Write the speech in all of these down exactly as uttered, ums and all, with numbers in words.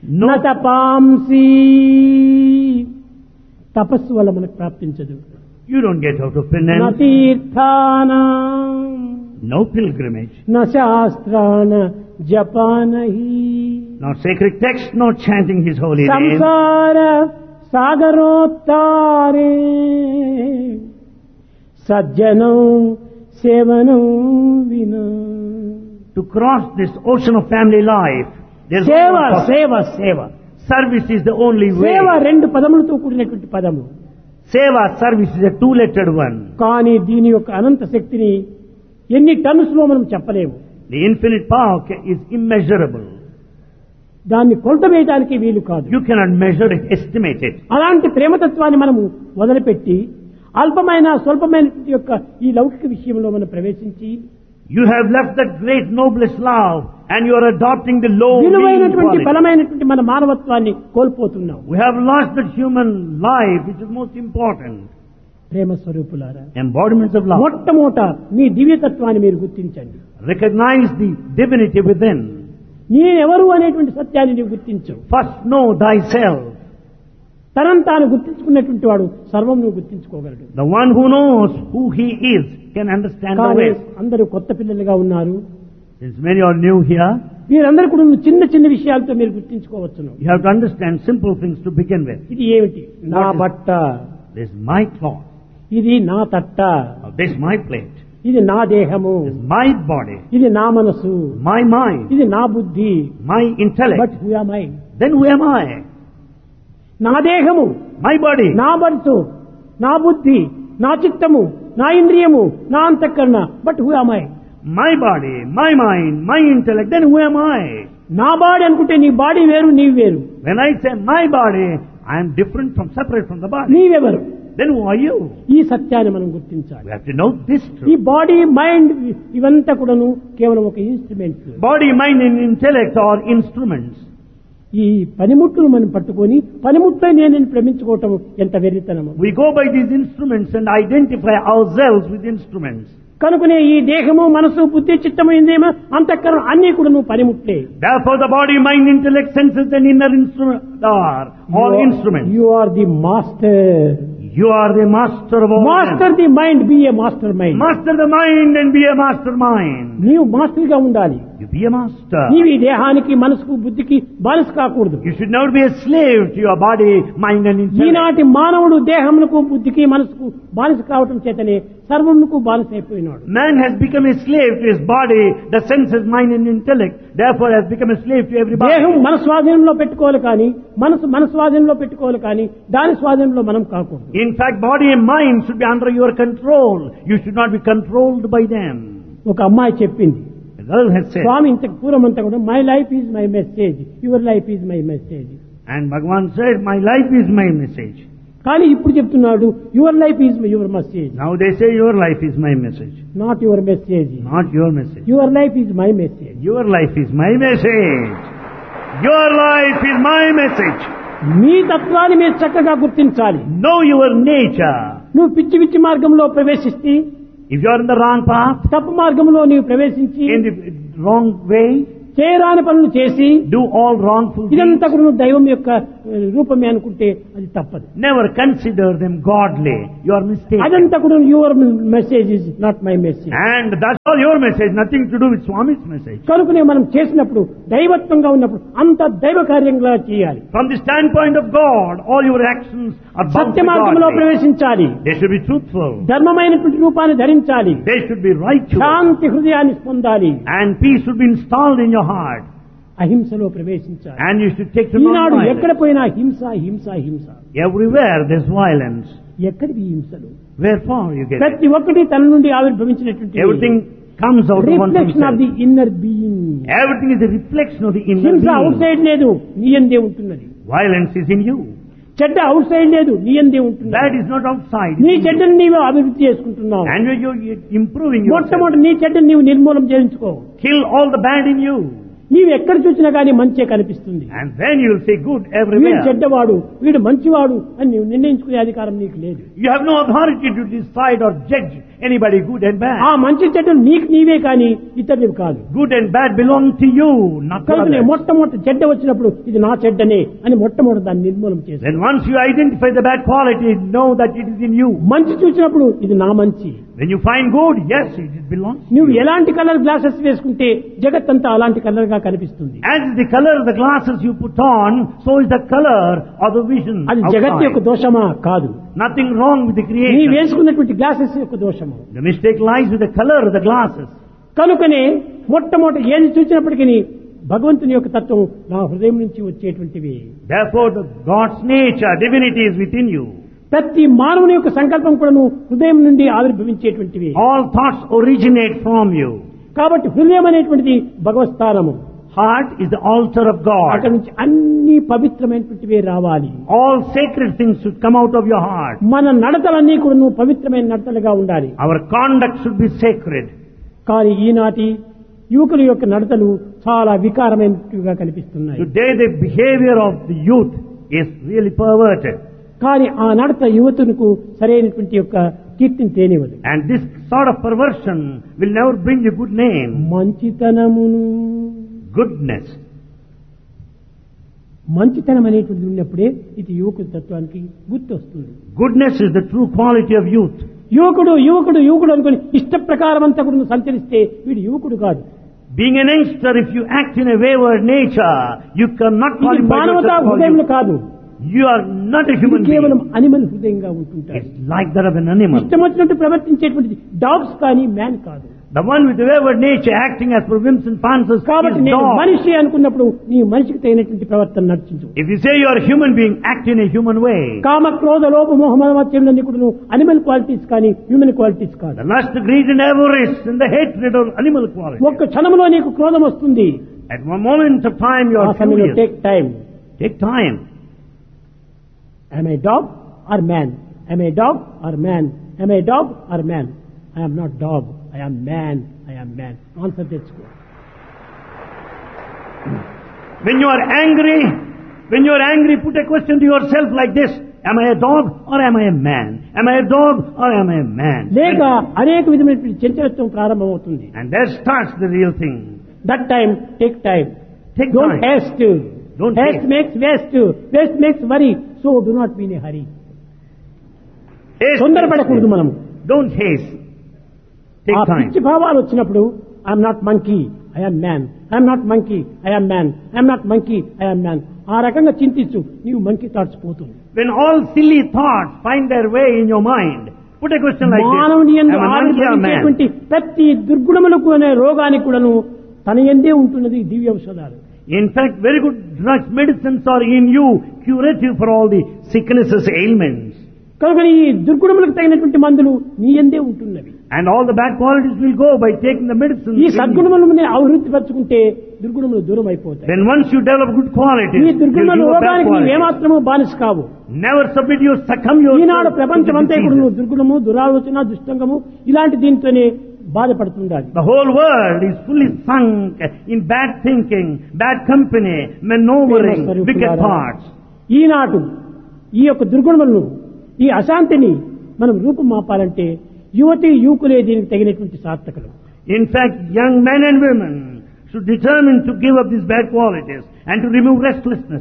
No. నతపాంసి తపస్సు వల్ల మనకు ప్రాప్తించదు. You don't get out of penance. నతీర్థానాం No pilgrimage. న శాస్త్రాన జపానహి Not sacred text, not chanting his holy name. సంసార సాగరోత్తారే సజ్జనం సేవనం వినా. To cross this ocean of family life, there's సేవ no possible- సేవ సేవ service is the only way. సేవ రెండు పదములతో కూడినటువంటి పదము. Seva, service is a two-lettered one. కానీ దీని యొక్క అనంత శక్తిని ఎన్ని టన్స్ లో మనం చెప్పలేము. The infinite power ca- is immeasurable. దాన్ని కొలత వేయడానికి వీలు కాదు. You cannot measure it, estimate it. అలాంటి ప్రేమతత్వాన్ని మనము వదిలిపెట్టి అల్పమైన స్వల్పమైన యొక్క ఈ లౌకిక విషయంలో మనం ప్రవేశించి You have left that great noblest love and you are adopting the low mean విలువైనటువంటి quality. బలమైనటువంటి మన మానవత్వాన్ని కోల్పోతున్నాం. We have lost that human life which is most important. ప్రేమ స్వరూపులారా, Embodiments of love. మొట్టమొదట మీ దివ్యతత్వాన్ని మీరు గుర్తించండి. Recognize the divinity within. నేనెవరు అనేటువంటి సత్యాన్ని నీవు గుర్తించు. First know thyself. తనను తాను గుర్తించుకున్నటువంటి వాడు సర్వం నువ్వు గుర్తించుకోగలడు. The one who knows who he is can understand the కానీ rest. అందరూ కొత్త పిల్లలుగా ఉన్నారు. Since many are new here, మీరందరూ కూడా చిన్న చిన్న విషయాలతో మీరు గుర్తించుకోవచ్చును. you have to understand simple things to begin with. ఇది ఏమిటి? నా What is- బట్ట, This is my cloth. ఇది నా తట్ట, Or this is my plate. ఇది నా దేహము, This is my body. ఇది నా మనసు, My mind. ఇది నా బుద్ధి. My intellect. But who am I? Then who am I? నా దేహము, My body. నా మనసు, నా బుద్ధి, నా చిత్తము, నా ఇంద్రియము, నా అంతఃకరణ. But who am I? My body. My mind. My intellect. Then who am I? నా బాడీ అనుకుంటే నీ బాడీ వేరు, నీవు వేరు. When I say my body, I am different from, separate from the body. నీవెవరు? Then who are you? ఈ సత్యాన్ని మనం గుర్తించాలి. We have to know this ఈ truth. బాడీ మైండ్ ఇవంతా కూడాను కేవలం ఒక instruments. Body, mind and intellect are instruments. ఈ పనిముట్లు మనం పట్టుకొని పనిముట్లై నేను ప్రేమించుకోవటం ఎంత వెర్రితనము. We go by these instruments and identify ourselves with instruments. కనుకనే ఈ దేహము మనసు బుద్ధి చిత్తము ఇంద్రియము అంతఃకరణ అన్ని కూడా నువ్వు పనిముట్లే. Therefore the body, mind, intellect, senses and inner instruments are all instruments. You are the master. You are the master of all. Master the mind, B A master mind. Master the mind and be a mastermind. నీవు master గా ఉండాలి. You be a master. నీవు ఈ దేహానికి మనసుకు బుద్ధికి బానిస కాకూడదు. You should not be a slave to your body, mind and intellect. ఈనాటి మానవుడు దేహమునకు బుద్ధికి మనసుకు బానిస కావటం చేతనే సర్వమునకు బానిస అయిపోయినాడు. Man has become a slave to his body, the senses, mind and intellect. Therefore has become a slave to everybody. దేహం మన స్వాధీనంలో పెట్టుకోవాలి కానీ మనసు మన స్వాధీనంలో పెట్టుకోవాలి కానీ దాని స్వాధీనంలో మనం కాకూడదు. In fact, body and mind should be under your control. You should not be controlled by them. ఒక అమ్మాయి చెప్పింది, The girl has said, స్వామి ఇంతకు పూర్వం అంతా కూడా my life is my message, your life is my message. and Bhagavan said, my life is my message. కానీ ఇప్పుడు చెప్తున్నాడు your life is your message, Now they say your life is my message. Not your message. Not your message. Your life is my message. Your life is my message. Your life is my message. మీ తత్వాన్ని మీరు చక్కగా గుర్తించాలి. Know your nature. నువ్వు పిచ్చి పిచ్చి మార్గంలో ప్రవేశిస్తే, If you are in the wrong path, తప్పు మార్గంలో నీవు ప్రవేశించి in the wrong way, చేయరాని పనులు చేసి do all wrongful deeds, ఇదంతా కూడా నువ్వు దైవం యొక్క రూపమే అనుకుంటే అది తప్పదు. never consider them godly. You are mistaken. అదంతా కూడా your message is not my message. And that's all your message, nothing to do with Swami's message. కనుకనే మనం చేసినప్పుడు దైవత్వంగా ఉన్నప్పుడు అంత దైవ కార్యంగా చేయాలి. From the standpoint of God, all your actions are bound to Satya be మార్గంలో godly. ప్రవేశించాలి. They should be truthful. ధర్మమైనటువంటి రూపాన్ని ధరించాలి. They should be righteous. శాంతి హృదయాన్ని పొందాలి. And peace should be installed in your heart. అహింసలో ప్రవేశించాలి. And you should take to Eenadu non-violence. ఎక్కడ పోయినా హింస హింస హింస. Everywhere there's violence. ఎక్కడివి హింసలు? Wherefore you get it. ప్రతి ఒక్కటి తన నుండి ఆవిర్భవించినటువంటి Everything comes out of one reflection of the himself. Inner being. Everything is a reflection of the inner హింస అవుట్ being. సైడ్ లేదు, నీ యందే ఉంటున్నది. Violence is in you. చెడ్డ అవుట్ సైడ్ లేదు, నీ యందే ఉంటున్నది. That is not outside. నీ చెడ్డని నీవు అభివృద్ధి చేసుకుంటున్నావు. And you're, you're, you're improving yourself. మొట్టమొదటి నీ చెడ్డని నీవు నిర్మూలన చేయించుకో. Kill all the bad in you. నీవు ఎక్కడ చూసినా కానీ మంచే కనిపిస్తుంది. And then you'll say good వీడు everywhere. చెడ్డవాడు వీడు మంచివాడు అని నీవు నిర్ణయించుకునే అధికారం నీకు లేదు. You have no authority to decide or judge anybody good and bad. ఆ మంచి చెడ్డలు నీకు నీవే కానీ ఇతరులు కాదు. Good and bad belong to you, not to కనుక others. మొట్టమొదటి చెడ్డ వచ్చినప్పుడు ఇది నా చెడ్డనే అని మొట్టమొదటి దాన్ని నిర్మూలన చేసి Then once you identify the bad quality, know that it is in you. మంచి చూసినప్పుడు ఇది నా మంచి. When you find good, yes, it belongs to నువ్వు you. ఎలాంటి కలర్ గ్లాసెస్ వేసుకుంటే జగత్తంతా అలాంటి కలర్ గా కనిపిస్తుంది. As the color of the glasses you put on, so is the color of the vision అది జగత్ యొక్క outside. దోషమా కాదు. Nothing wrong with the నీ creation. వేసుకున్నటువంటి గ్లాసెస్ యొక్క దోషము. The mistake lies with the color of the glasses. కనుకనే మొట్టమొదటి ఏది చూసినప్పటికీ భగవంతుని యొక్క తత్వం నా హృదయం నుంచి వచ్చేటువంటివి. Therefore, the God's nature, divinity is within you. ప్రతి మానవుని యొక్క సంకల్పం కూడా హృదయం నుండి ఆవిర్భవించేటువంటివి. All thoughts originate from you. కాబట్టి హృదయం అనేటువంటిది భగవత్ స్థానము. Heart is the altar of అక్కడ God. నుంచి అన్ని పవిత్రమైనటువంటివే రావాలి. All sacred things should come out of your heart. మన నడతలన్నీ కూడా పవిత్రమైన నడతలుగా ఉండాలి. Our conduct should be sacred. కానీ ఈనాటి యువకుల యొక్క నడతలు చాలా వికారమైనట్టుగా కనిపిస్తున్నాయి. Today the behavior of the youth is really perverted. కానీ ఆ నడత యువతులకు సరైనటువంటి యొక్క కీర్తిని తేనివ్వదు. And this sort of perversion will never bring you good name. మంచితనమును Goodness. మంచితనం అనేటువంటి ఉన్నప్పుడే ఇది యువకుల తత్వానికి గుర్తు వస్తుంది. Goodness is the true quality of youth. యువకుడు యువకుడు యువకుడు అనుకుని ఇష్ట ప్రకారం అంతా కూడా నువ్వు సంచరిస్తే వీడు యువకుడు కాదు. Being an youngster, if you act in a wayward nature, you cannot ఇది qualify మానవతా yourself for హృదయం youth. కాదు. You are not a ఇది human కేవలం being. అనిమల్ హృదయంగా ఉంటుంటారు. It's like that of an animal. ఇష్టం వచ్చినట్టు ప్రవర్తించేటువంటిది డాగ్స్ కానీ మ్యాన్ కాదు. The one with the wayward nature acting as per whims and fancies కాబట్టి is నేను dog. మనిషి అనుకున్నప్పుడు నీ మనిషికి తగినటువంటి ప్రవర్తన నడిచించు. If you say you are a human being, act in a human way. కామ క్రోధ లోభ మోహ మదమత్సర్యాలన్నీ కూడా అనిమల్ క్వాలిటీస్ కానీ హ్యూమన్ క్వాలిటీస్ కాదు. The lust, greed and avarice and the hatred are animal qualities. ఒక్క క్షణంలో నీకు క్రోధం వస్తుంది. At one moment of time you ఆ are సమయంలో furious. Take time. Take time. Am I dog or man? Am I dog or man? Am I dog or man? I am not dog. I am man. I am man. Answer తెచ్చుకో. When you are angry, when you are angry, put a question to yourself like this. Am I a dog or am I a man? Am I a dog or am I a man? లేక అనేక విధమైనటువంటి చంచలత్వం ప్రారంభమవుతుంది. And there starts the real thing. That time, take time. Take Don't time. haste. Don't haste haste. makes waste. Waste makes worry. So do not be in a hurry. Haste. తొందరపడకూడదు మనము. Don't haste. ఆ Take time. పిచ్చి భావాలు వచ్చినప్పుడు I'm not monkey I'm man I'm not monkey I'm man I'm not monkey I'm man ఆ రకంగా చింతించు నీవు monkey thoughts పోతుంది. When all silly thoughts find their way in your mind, put a question like this. మానవుని యందు Am I a monkey or a man? ఆవిర్భవించేటువంటి ప్రతి దుర్గుణములకు అనే రోగానికి కూడాను తన యందే ఉంటున్నది దివ్య ఔషధాలు. In fact, very good drugs, medicines are in you, curative for all the sicknesses, ailments. కనుక ఈ దుర్గుణములకు తగినటువంటి మందులు నీ యందే ఉంటున్నవి. And all the bad qualities will go by taking the medicine. ఈ సద్గుణములను అభివృద్ధి పరచుకుంటే దుర్గుణములు దూరం అయిపోతాయి. Then once you develop good qualities, ఈ you దుర్గుణముల give up bad రోగానికి qualities. ఏమాత్రము బానిస కావు. Never submit you, succumb yourself Eenadu to ప్రపంచం the అంతా కూడా diseases. నువ్వు దుర్గుణము దురాలోచన దుష్టంగము ఇలాంటి దీంతోనే బాధపడుతుండాలి. The whole world is fully sunk in bad thinking, bad company, maneuvering, wicked thoughts. ఈనాడు ఈ యొక్క దుర్గుణములను ఈ అశాంతిని మనం రూపుమాపాలంటే యువతి యువకులే దీనికి తగినటువంటి సార్థకులు. In fact, young men and women should determine to give up these bad qualities and to remove restlessness.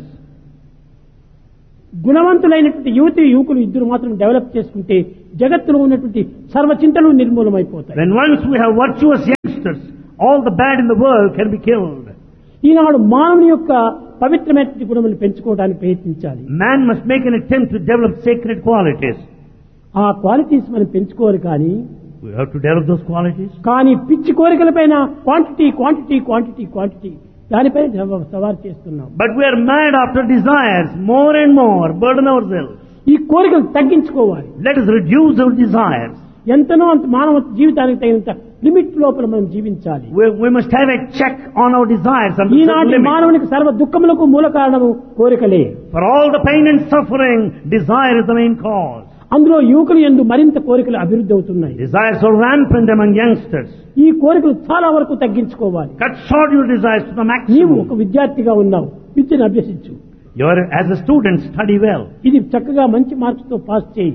గుణవంతులైనటువంటి యువతి యువకులు ఇద్దరు మాత్రం డెవలప్ చేసుకుంటే జగత్తులో ఉన్నటువంటి సర్వచింతలు నిర్మూలమైపోతాయి. When once we have virtuous youngsters, all the bad in the world can be killed. ఈనాడు మానవుని యొక్క పవిత్రమైనటువంటి గుణములు పెంచుకోవడానికి ప్రయత్నించాలి. Man must make an attempt to develop sacred qualities. ఆ క్వాలిటీస్ మనం పెంచుకోవాలి కానీ We have to develop those qualities. కానీ పిచ్చి కోరికల పైన క్వాంటిటీ క్వాంటిటీ క్వాంటిటీ క్వాంటిటీ దానిపై సవారు చేస్తున్నాం. But we are mad after desires, more and more, burden ourselves. ఈ కోరికలు తగ్గించుకోవాలి. Let us reduce our desires. ఎంతనో అంత మానవ జీవితానికి తగినంత లిమిట్ లోపల మనం జీవించాలి. We, we must have a check on our desires. And ఈనాటి మానవునికి సర్వ దుఃఖములకు మూల కారణము కోరికలే. For all the pain and suffering, desire is the main cause. అందులో యువకులు యందు మరింత కోరికలు అభివృద్ధి అవుతున్నాయి. Desires are rampant among youngsters. ఈ కోరికలు చాలా వరకు తగ్గించుకోవాలి. Cut short your desires to the నీవు maximum. ఒక విద్యార్థిగా ఉన్నావు, విద్యను అభ్యసించు. You are, as a student, study well. ఇది చక్కగా మంచి మార్క్స్ తో పాస్ చేయి.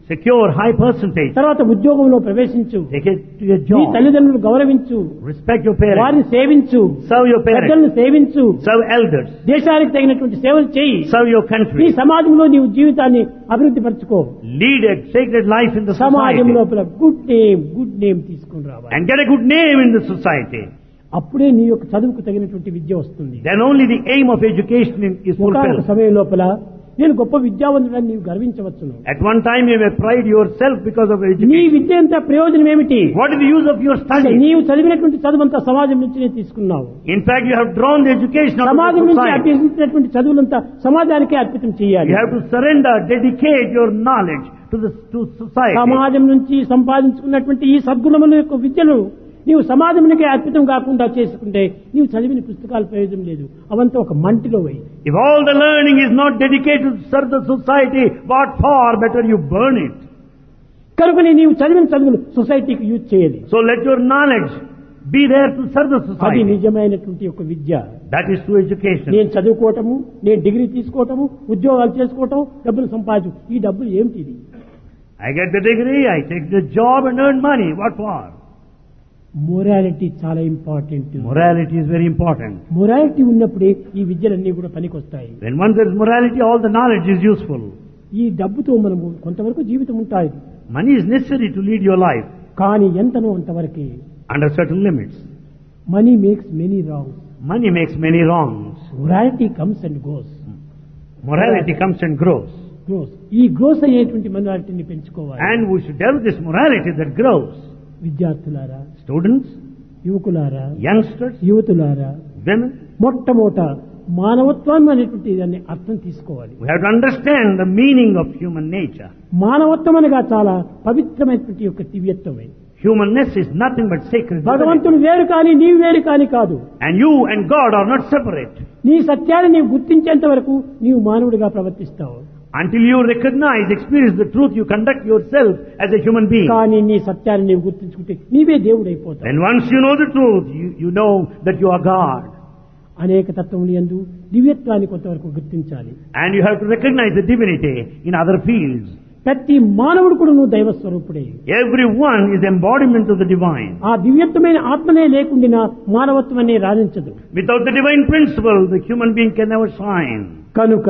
Secure high percentage. తర్వాత ఉద్యోగంలో ప్రవేశించు, Take it to your నీ job. తల్లిదండ్రులు గౌరవించు, Respect your parents. వారిని సేవించు, Serve your parents. పెద్దలను సేవించు, Serve elders. దేశానికి తగినటువంటి సేవలు చేయి, Serve your నీ country. సమాజంలో నీవు జీవితాన్ని అభివృద్ధి పరచుకో, Lead a sacred life in the సమాజం society. లోపల గుడ్ నేమ్ గుడ్ నేమ్ తీసుకుని రావాలి. And get a good name in the society. అప్పుడే నీ యొక్క చదువుకు తగినటువంటి విద్య వస్తుంది. Then only the aim of education is ఒకనొక fulfilled. సమయం లోపల నేను గొప్ప విద్యావంతుడని నీవు గర్వించవచ్చును. At one time you may pride yourself because of నీ education. విద్య అంతా ప్రయోజనం ఏమిటి? What is the use of your అంటే study? నీవు చదివినటువంటి చదువంతా సమాజం నుంచి నేను తీసుకున్నావు. In fact, you have drawn the education of సమాజం the నుంచి society. అభ్యసించినటువంటి చదువులంతా సమాజానికే అర్పితం చేయాలి. You have to surrender, dedicate your knowledge to the to society. సమాజం నుంచి సంపాదించుకున్నటువంటి ఈ సద్గుణముల యొక్క విద్యను నీవు సమాజానికే అర్పితం కాకుండా చేసుకుంటే నీవు చదివిన పుస్తకాల ప్రయోజనం లేదు, అవంతా ఒక మంటిలో పోయి. If all the learning is not dedicated to serve the society, what for? Better you burn it. కనుకనే నీవు చదివిన చదువులు సొసైటీకి యూజ్ చేయాలి. So let your knowledge be there to serve the అది society. నిజమైనటువంటి ఒక విద్య. That is true education. నేను చదువుకోవటము, నేను డిగ్రీ తీసుకోవటము, ఉద్యోగాలు చేసుకోవటం, డబ్బులు సంపాదించు, ఈ డబ్బులు ఏమిటి? I get the degree, I take the job and earn money. What for? Morality చాలా important. Morality is very important. Morality ఉన్నప్పుడే ఈ విద్యలన్నీ కూడా పనికొస్తాయి. When once there is morality, all the knowledge is useful. ఈ డబ్బుతో మనము కొంతవరకు జీవితం ఉంటాయి, Money is necessary to lead your life కానీ ఎంతనో అంతవరకే. under certain limits. Money makes many wrong. Money makes many wrongs. Morality comes and goes. Morality comes and grows. Gross ఈ గ్రోస్ అయ్యేటువంటి మొరాలిటీని పెంచుకోవాలి. And we should develop this morality that grows. విద్యార్థులారా, Students, యువకులారా, youngsters, యువతులారా, women, మొట్టమొదట మానవత్వం అనేటువంటి దాన్ని అర్థం తీసుకోవాలి. we have to understand the meaning of human nature. మానవత్వం అనగా చాలా పవిత్రమైనటువంటి యొక్క దివ్యత్వమే. Humanness is nothing but sacred divinity. భగవంతుడు వేరు కానీ నీవు వేరు కాని కాదు. And you and God are not separate. నీ సత్యాన్ని నీవు గుర్తించేంత వరకు నీవు మానవుడిగా ప్రవర్తిస్తావు. Until you recognize, experience the truth, you conduct yourself as a human being. కానీ నీ సత్యాన్ని నీవు గుర్తించుకుంటే నీవే దేవుడైపోతావు. And once you know the truth, you, you know that you are God. అనేక తత్వములు యందు దివ్యత్వాన్ని కొంతవరకు గుర్తించాలి. And you have to recognize the divinity in other fields. ప్రతి మానవుడు కూడా నువ్వు దైవ స్వరూపుడే. Everyone is embodiment of the divine. ఆ దివ్యత్వమైన ఆత్మనే లేకుండా మానవత్వం అనే రాణించదు. Without the divine principle, the human being can never shine. కనుక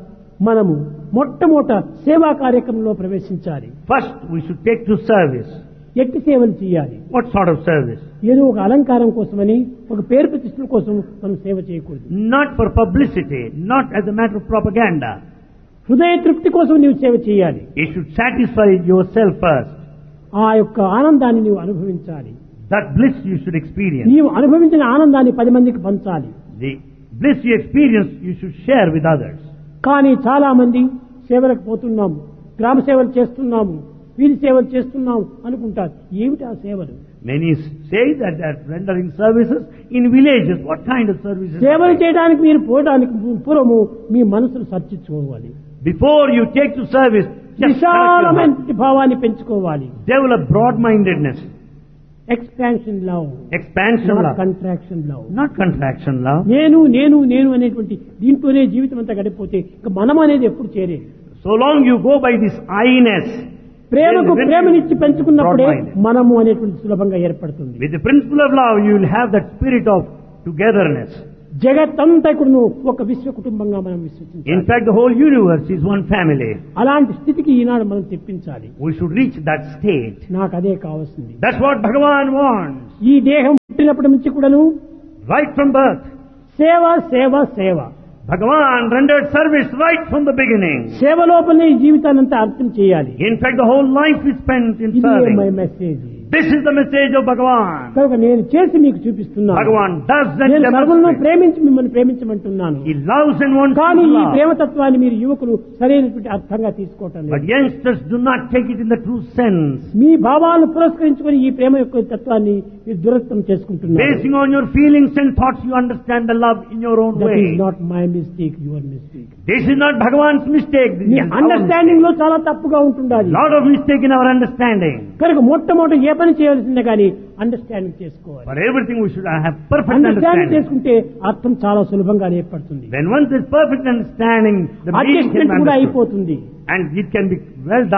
మనము మొట్టమొదట సేవా కార్యక్రమంలో ప్రవేశించాలి. First, we should take to service. ఎట్టి సేవలు చేయాలి. What sort of service? ఏదో ఒక అలంకారం కోసమని, ఒక పేరు ప్రతిష్టల కోసం మనం సేవ చేయకూడదు. Not for publicity, not as a matter of propaganda. హృదయ తృప్తి కోసం నీవు సేవ చేయాలి. You should satisfy yourself first. ఆ యొక్క ఆనందాన్ని నీవు అనుభవించాలి. That bliss you should experience. నీవు అనుభవించిన ఆనందాన్ని పది మందికి పంచాలి. The bliss you experience, you should share with others. కానీ చాలా మంది సేవలకు పోతున్నాము, గ్రామ సేవలు చేస్తున్నాము, వీధి సేవలు చేస్తున్నాము అనుకుంటారు. ఏమిటి ఆ సేవలు? Many say that they are rendering services in villages. What kind of services? సేవలు చేయడానికి మీరు పోవడానికి పూర్వము మీ మనసును చర్చించుకోవాలి. Before you take to service, just correct your heart. విశాలమైన భావాన్ని పెంచుకోవాలి. Develop broad-mindedness. Expansion love, Expansion love. Contraction love. Not contraction love. నేను నేను నేను అనేటువంటి దీంట్లోనే జీవితం అంతా గడిపోతే ఇక మనం అనేది ఎప్పుడు చేరే. So long you go by this I-ness, ప్రేమకు then ప్రేమనిచ్చి పెంచుకున్నప్పుడే broad-minded. మనము అనేటువంటి సులభంగా ఏర్పడుతుంది. With the principle of love, you will have that spirit of togetherness. జగత్తంతా కూడా ఒక విశ్వ కుటుంబంగా మనం In విశ్వసించాలి. fact, the whole universe is one family. అలాంటి స్థితికి ఈనాడు మనం తెప్పించాలి. We should reach that state. నాకు అదే కావాల్సింది. That's what Bhagavan wants. ఈ దేహం పుట్టినప్పటి నుంచి కూడాను Right from birth, సేవ సేవ సేవ Bhagavan rendered service right from the beginning. సేవ లోపలనే ఈ జీవితాన్ని అంతా అర్థం చేయాలి. In fact, the whole life is spent in ఇది my serving. Message. This is the message of Bhagavan. కనుక నేను చేసి మీకు చూపిస్తున్నాను. Bhagavan does that నేను సర్వులను demonstrate. ప్రేమించి మిమ్మల్ని ప్రేమించమంటున్నాను. He loves and wants కానీ to ఈ love. ప్రేమతత్వాన్ని మీరు యువకులు సరైనటువంటి అర్థంగా తీసుకోవటం But లేదు. youngsters do not take it in the true sense. మీ భావాలను పురస్కరించుకొని ఈ ప్రేమ యొక్క తత్వాన్ని మీరు దురర్థం చేసుకుంటున్నారు. Basing on your feelings and thoughts, you understand the love in your own that is way. Not my mistake, your mistake. This is not Bhagavan's mistake. This me is our understanding లో mistake. చాలా తప్పుగా ఉంటుండాలి. Lot of mistake in our understanding. కనుక మొట్టమొదటి ఏ పని చేయవలసిందే కానీ understanding చేసుకోవాలి. For everything we should have perfect understanding understanding. చేసుకుంటే అర్థం చాలా సులభంగా ఏర్పడుతుంది. When once there's perfect understanding, the meaning can adjustment be కూడా understood. అయిపోతుంది. And it can be well done.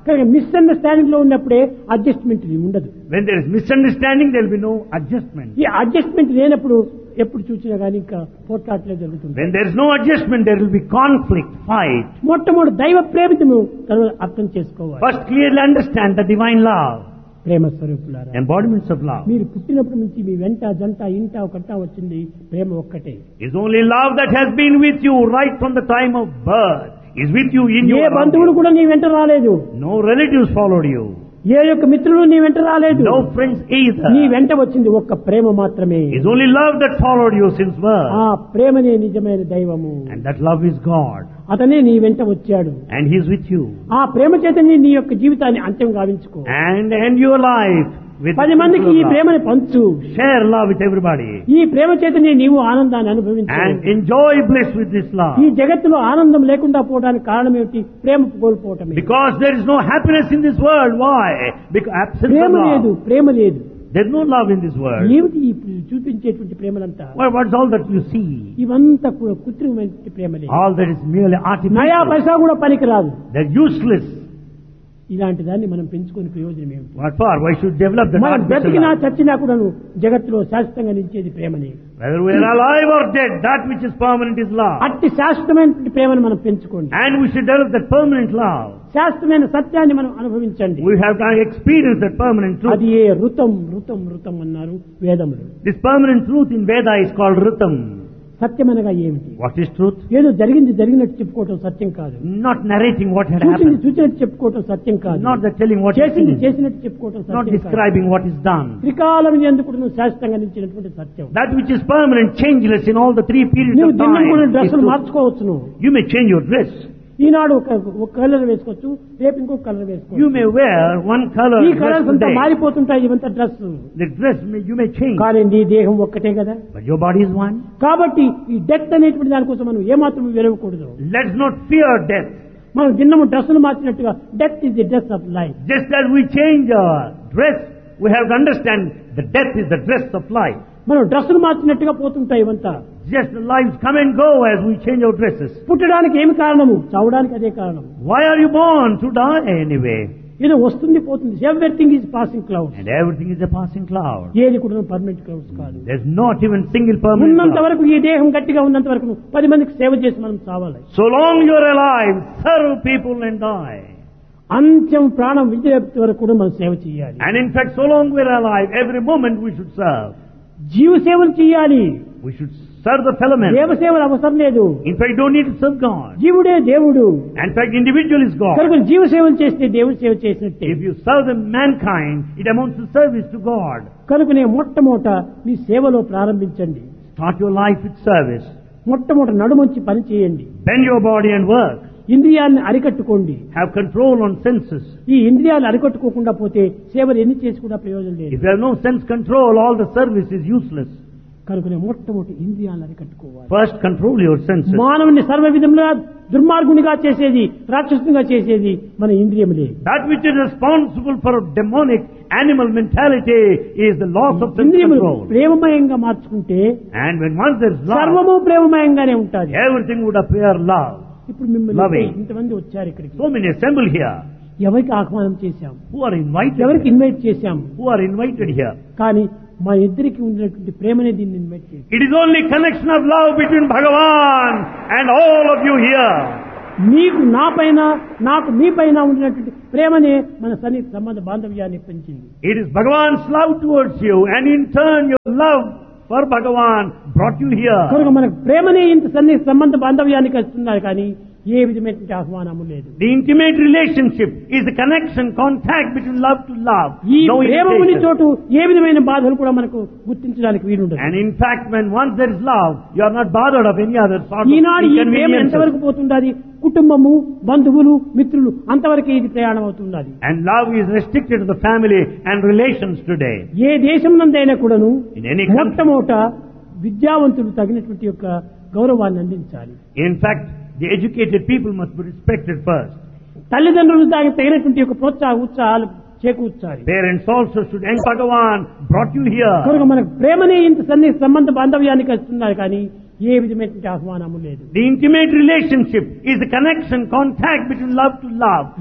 కనుక మిస్అండర్స్టాండింగ్ లో ఉన్నప్పుడే అడ్జస్ట్మెంట్ ఉండదు. When there is misunderstanding, there will be no adjustment. ఈ అడ్జస్ట్మెంట్ లేనప్పుడు ఎప్పుడు చూసినా కానీ ఇంకా పోట్లాట్లే జరుగుతుంది. When there is no adjustment, there will be conflict, fight. మొట్టమొదటి దైవ ప్రేమితము అర్థం చేసుకోవాలి. First, clearly understand the divine love, ప్రేమ స్వరూపులారా, embodiments of love. మీరు పుట్టినప్పటి నుంచి మీ వెంట జంట ఇంట ఒకట వచ్చింది ప్రేమ ఒక్కటే. It's only love that has been with you right from the time of birth. Is with you in A your బంధువులు కూడా నీ వెంట రాలేదు. No relatives followed you. ఏ యొక్క మిత్రులు నీ వెంట రాలేదు. No friends either. నీ వెంట వచ్చింది ఒక్క ప్రేమ మాత్రమే. It's only love that followed you since birth. ఆ ప్రేమనే నిజమైన దైవము. And that love is God. అతనే నీ వెంట వచ్చాడు. And He is with you. ఆ ప్రేమ చేతనే నీ యొక్క జీవితాన్ని అంత్యం గావించుకో. And end your life with పది మందికి ఈ ప్రేమని పంచు. Share love with everybody. ఈ ప్రేమ చేతనే నీవు ఆనందాన్ని అనుభవించు. And enjoy bliss with this love. ఈ జగత్తులో ఆనందం లేకుండా పోవడానికి కారణం ఏమిటి? ప్రేమ కోల్పోవటమే. Because there is no happiness in this world. Why? Because absence Prema of లేదు, love. ప్రేమ లేదు. There is no love in this world. ఏమిటి చూపించేటువంటి ప్రేమలంతా? Well, what's all that you see? ఇవంతా కూడా కృత్రిమమైన ప్రేమలే. All that is merely నయా artificial. పైసా కూడా పనికిరాదు. They're useless. ఇలాంటి దాన్ని మనం పెంచుకునే ప్రయోజనం ఏమిటి? What for? Why should develop that మనం artificial బ్రతికినా love? చచ్చినా కూడా జగత్తులో శాశ్వతంగా నిలిచేది ప్రేమని. Whether we are alive or dead, that which is permanent is love. అట్టి శాశ్వతమైన ప్రేమను మనం పెంచుకోండి. And we should develop that permanent love. శాశ్వతమైన సత్యాన్ని మనం అనుభవించండి. We have to experience that permanent truth. అది ఏ ఋతం ఋతం ఋతం అన్నారు వేదములు. This permanent truth in Veda is called Ritam. సత్యం అనగా ఏమిటి? What is truth? ఏదో జరిగింది జరిగినట్టు చెప్పుకోవటం సత్యం కాదు. Not narrating what had చూసింది happened. చూసినట్టు చెప్పుకోవటం సత్యం కాదు. Not that telling what is చేసింది seen. చేసినట్టు చెప్పుకోవటం Not సత్యం కాదు. describing what is done. త్రికాలం ఎందుకు నువ్వు శాశ్వతంగా నిలిచినటువంటి సత్యం. That which is permanent, changeless in all the three periods నువ్వు of దినం time. కూడా is డ్రెస్సులు truth. మార్చుకోవచ్చు. నువ్వు You may change your dress. ఈనాడు ఒక ఒక కలర్ వేసుకోవచ్చు, రేపు ఇంకొక కలర్ వేసుకోవచ్చు. You may wear one color ఈ dress కలర్స్ అంతా today. మారిపోతుంటాయి. ఇవంతా dress. The dress may, you may change. కానీ నీ దేహం ఒక్కటే కదా. But your body is one. కాబట్టి ఈ డెత్ అనేటువంటి దానికోసం మనం ఏమాత్రం వెలవకూడదు. Let's not fear death. మనం దిన్నము డ్రెస్సులు మార్చినట్టుగా death is the dress of life. Just as we change our dress, we have to understand that death is the dress of life. మనం డ్రెస్సులు మార్చినట్టుగా పోతుంటాయి ఇవంతా. Just the lives come and go as we change our dresses. పుట్టడానికి ఏమి కారణము? చావడానికి అదే కారణం. Why are you born? To die anyway. ఏదో వస్తుంది పోతుంది. Everything is passing clouds. And everything is a passing cloud. ఏది కూడా పర్మనెంట్ క్లౌడ్స్ కాదు. There's not even single permanent ఉన్నంత cloud. వరకు ఈ దేహం గట్టిగా ఉన్నంత వరకు పది మందికి సేవ చేసి మనం చావాలి. So long you're alive, serve people and die. అంత్యం ప్రాణం విడిచేంత వరకు కూడా మనం సేవ చేయాలి. And in fact, so long we're alive, every moment we should serve. జీవ సేవలు చేయాలి. We should serve the fellow man. దేవ సేవలు అవసరం లేదు. In fact, you don't need to serve God. జీవుడే దేవుడు. In fact, individual is God. కనుక జీవ సేవలు చేస్తే దేవుడి సేవ చేసినట్టే. If you serve the mankind, it amounts to service to God. కనుకనే మొట్టమొదట మీ సేవలో ప్రారంభించండి. Start your life with service. మొట్టమొదట నడుమంచి పని చేయండి. Bend your body and work. ఇంద్రియాలను అరికట్టుకోండి. Have control on senses. ఈ ఇంద్రియాలు అరికట్టుకోకుండా పోతే సేవలు ఎన్ని చేసి కూడా ప్రయోజనం లేదు. If you have no sense control, all the service is useless. కనుకనే మొట్టమొదటి ఇంద్రియాలను అరికట్టుకోవాలి. First, control your senses. మానవుని సర్వ విధములుగా దుర్మార్గునిగా చేసేది, రాక్షసునిగా చేసేది మన ఇంద్రియములే. That which is responsible for demonic animal mentality is the loss of sense ఇంద్రియములు control. ప్రేమమయంగా మార్చుకుంటే And when once there is love, సర్వము ప్రేమమయంగానే ఉంటుంది. everything would appear love. ఇప్పుడు మిమ్మల్ని Loving. ఇంతమంది వచ్చారు ఇక్కడికి. So many assemble here. ఎవరికి ఆహ్వానం చేశాం? Who are invited? ఎవరికి here? ఇన్వైట్ చేశాం? Who are invited here? కానీ మా ఇద్దరికి ఉన్నటువంటి ప్రేమనే దీన్ని ఇన్వైట్ చేశాం. It is only connection of love between Bhagavan and all of you here. మీకు నా పైన నాకు మీ పైన ఉన్నటువంటి ప్రేమనే మన సన్నిహిత సంబంధ బాంధవ్యాన్ని పెంచింది. It is Bhagavan's love towards you, and in turn your love for Bhagavan brought you here. కనుక మనకు ప్రేమనే ఇంత సన్నిహిత సంబంధ బాంధవ్యాన్ని కలుస్తున్నారు కానీ ఏ విధమైనటువంటి ఆహ్వానము లేదు. The intimate relationship is the connection, contact between love to love. ఈ No ప్రేమ ఉన్న irritation. చోటు ఏ విధమైన బాధలు కూడా మనకు గుర్తించడానికి వీలుండదు. And in fact, when once there is love, you are not bothered of any other sort of ఈనాడు ఈ ప్రేమ inconveniences. ఎంతవరకు పోతుండాలి? కుటుంబము, బంధువులు, మిత్రులు అంతవరకు ఇది ప్రయాణం అవుతున్నది. And love is restricted to the family and relations today. ఏ దేశం నందైనా కూడాను In any country. మొట్టమొదట విద్యావంతులు తగినటువంటి యొక్క గౌరవాన్ని అందించాలి. In fact, the educated people must be respected first. తల్లిదండ్రులు దానికి తగినటువంటి యొక్క ప్రోత్సాహ ఉత్సాహాలు చేకూర్చాలి. Parents also should. And Bhagavan brought you here. కనుక మనకు ప్రేమనే ఇంత సన్నిహిత సంబంధ బాంధవ్యాన్ని కలుస్తున్నారు కానీ ఏ విధమైనటువంటి ఆహ్వానము లేదు. The intimate relationship is the connection, contact between love to love.